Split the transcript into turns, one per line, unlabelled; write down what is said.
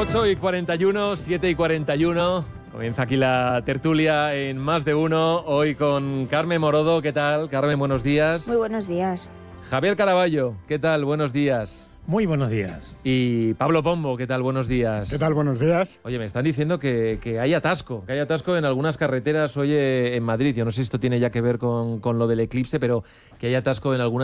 8:41, 7:41. Comienza aquí la tertulia en Más de Uno. Hoy con Carmen Morodo. ¿Qué tal? Carmen, buenos días.
Muy buenos días.
Javier Caraballo. ¿Qué tal? Buenos días.
Muy buenos días.
Y Pablo Pombo. ¿Qué tal? Buenos días.
¿Qué tal? Buenos días.
Oye, me están diciendo que hay atasco. Que hay atasco en algunas carreteras hoy en Madrid. Yo no sé si esto tiene ya que ver con lo del eclipse, pero que hay atasco en algunas